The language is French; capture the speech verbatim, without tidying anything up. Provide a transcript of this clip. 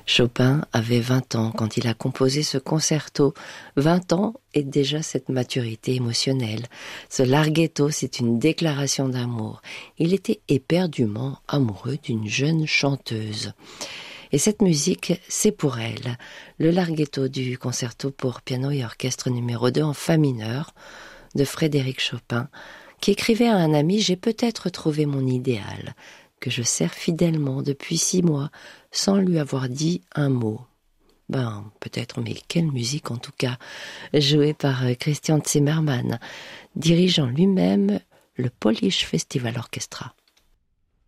Chopin avait vingt ans quand il a composé ce concerto. vingt ans et déjà cette maturité émotionnelle. Ce larghetto, c'est une déclaration d'amour. Il était éperdument amoureux d'une jeune chanteuse. Et cette musique, c'est pour elle. Le larghetto du concerto pour piano et orchestre numéro deux en fa mineur de Frédéric Chopin, qui écrivait à un ami « J'ai peut-être trouvé mon idéal, que je sers fidèlement depuis six mois, sans lui avoir dit un mot. » Ben, peut-être, mais quelle musique en tout cas, jouée par Christian Zimmermann, dirigeant lui-même le Polish Festival Orchestra.